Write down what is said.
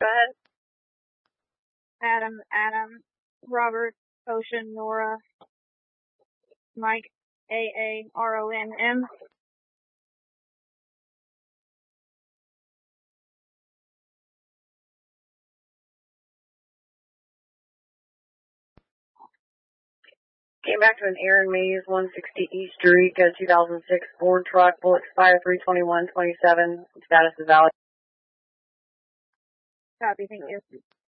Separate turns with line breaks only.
Go ahead.
Adam, Robert, Ocean, Nora, Mike, AARONM.
Came back to an Aaron Mays, 160 East Eureka, 2006 Ford truck, will expire 3/21/27. Status is valid.
Copy, thank you.